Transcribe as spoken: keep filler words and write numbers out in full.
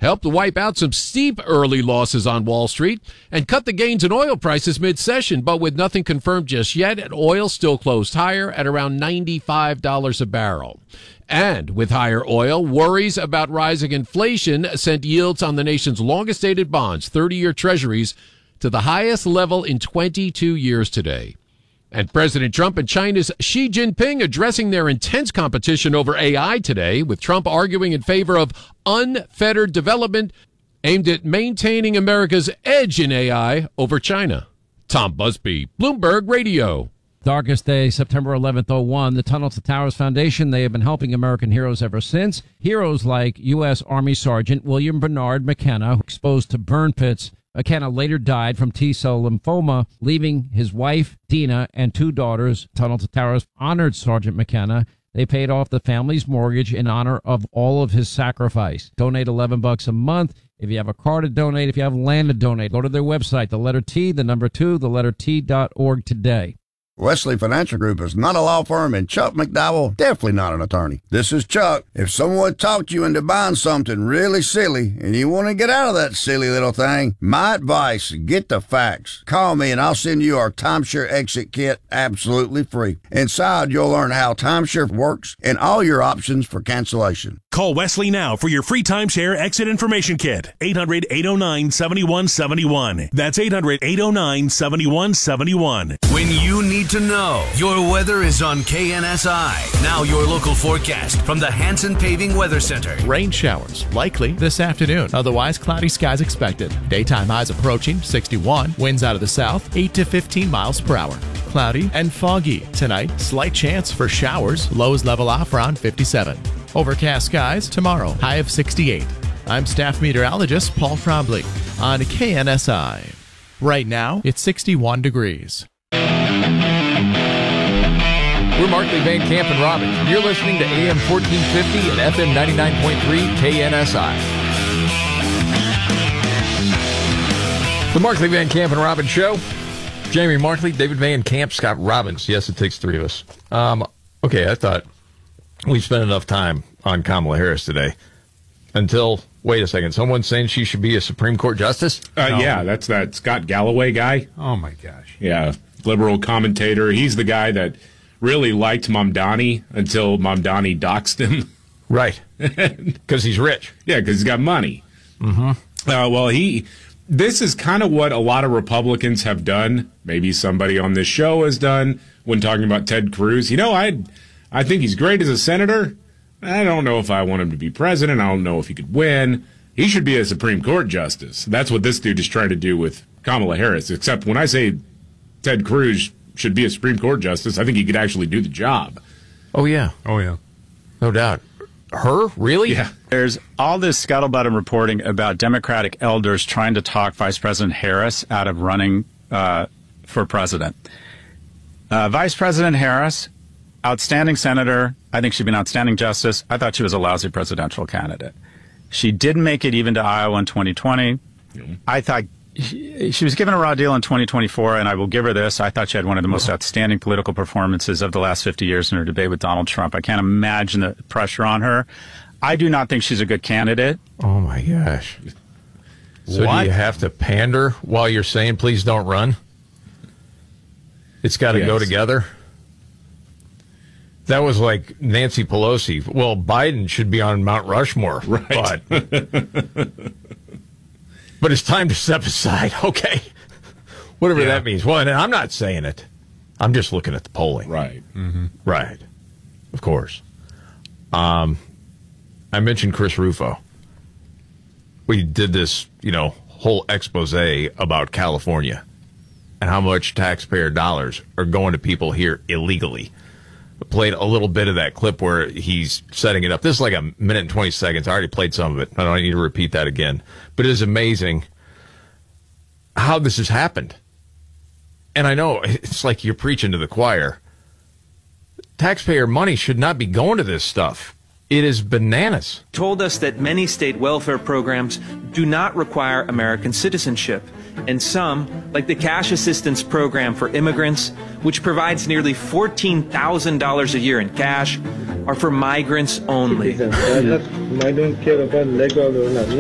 helped wipe out some steep early losses on Wall Street and cut the gains in oil prices mid-session, but with nothing confirmed just yet, oil still closed higher at around ninety-five dollars a barrel. And with higher oil, worries about rising inflation sent yields on the nation's longest-dated bonds, thirty-year treasuries, to the highest level in twenty-two years today. And President Trump and China's Xi Jinping addressing their intense competition over A I today, with Trump arguing in favor of unfettered development aimed at maintaining America's edge in A I over China. Tom Busby, Bloomberg Radio. Darkest day, September eleventh, oh one. The Tunnel to Towers Foundation, they have been helping American heroes ever since. Heroes like U S. Army Sergeant William Bernard McKenna, exposed to burn pits. McKenna later died from T-cell lymphoma, leaving his wife, Dina, and two daughters. Tunnel to Towers honored Sergeant McKenna. They paid off the family's mortgage in honor of all of his sacrifice. Donate eleven bucks a month. If you have a car to donate, if you have land to donate, go to their website, the letter T, the number two, the letter T dot org today. Wesley Financial Group is not a law firm, and Chuck McDowell definitely not an attorney. This is Chuck. If someone talked you into buying something really silly and you want to get out of that silly little thing, my advice, get the facts. Call me and I'll send you our timeshare exit kit absolutely free. Inside, you'll learn how timeshare works and all your options for cancellation. Call Wesley now for your free timeshare exit information kit. eight hundred, eight oh nine, seven one seven one. That's eight hundred, eight oh nine, seven one seven one. When you need to know, your weather is on K N S I. Now your local forecast from the Hanson Paving Weather Center. Rain showers likely this afternoon. Otherwise, cloudy skies expected. Daytime highs approaching sixty-one. Winds out of the south, eight to fifteen miles per hour. Cloudy and foggy. Tonight, slight chance for showers. Lows level off around fifty-seven. Overcast skies tomorrow, high of sixty-eight. I'm staff meteorologist Paul Trombley on K N S I. Right now, it's sixty-one degrees. We're Markley, Van Camp, and Robbins, and you're listening to A M fourteen fifty and F M ninety-nine point three K N S I. The Markley, Van Camp, and Robbins Show. Jamie Markley, David Van Camp, Scott Robbins. Yes, it takes three of us. Um, okay, I thought we spent enough time on Kamala Harris today until, wait a second, someone's saying she should be a Supreme Court justice? Uh, no. Yeah, that's that Scott Galloway guy. Oh, my gosh. Yeah, liberal commentator. He's the guy that really liked Mamdani until Mamdani doxed him. Right, because he's rich. Yeah, because he's got money. Mm-hmm. Uh, well, he. This is kind of what a lot of Republicans have done. Maybe somebody on this show has done when talking about Ted Cruz. You know, I, I think he's great as a senator. I don't know if I want him to be president. I don't know if he could win. He should be a Supreme Court justice. That's what this dude is trying to do with Kamala Harris. Except when I say Ted Cruz should be a Supreme Court justice, I think he could actually do the job. Oh, yeah. Oh, yeah. No doubt. Her? Really? Yeah. There's all this scuttlebutt and reporting about Democratic elders trying to talk Vice President Harris out of running uh, for president. Uh, Vice President Harris, outstanding senator. I think she'd be an outstanding justice. I thought she was a lousy presidential candidate. She didn't make it even to Iowa in twenty twenty. Mm-hmm. I thought she, she was given a raw deal in twenty twenty-four, and I will give her this. I thought she had one of the most outstanding political performances of the last fifty years in her debate with Donald Trump. I can't imagine the pressure on her. I do not think she's a good candidate. Oh, my gosh. So What? do you have to pander while you're saying, please don't run? It's got to Yes. go together? That was like Nancy Pelosi. Well, Biden should be on Mount Rushmore. Right. But, but it's time to step aside. Okay. Whatever Yeah. that means. Well, and I'm not saying it. I'm just looking at the polling. Right. Mm-hmm. Right. Of course. Um, I mentioned Chris Rufo. We did this, you know, whole expose about California and how much taxpayer dollars are going to people here illegally. I played a little bit of that clip where he's setting it up. This is like a minute and twenty seconds. I already played some of it. I don't need to repeat that again. But it is amazing how this has happened. And I know it's like you're preaching to the choir. Taxpayer money should not be going to this stuff. It is bananas. Told us that many state welfare programs do not require American citizenship, and some, like the Cash Assistance Program for Immigrants, which provides nearly fourteen thousand dollars a year in cash, are for migrants only. I don't care about legal or not.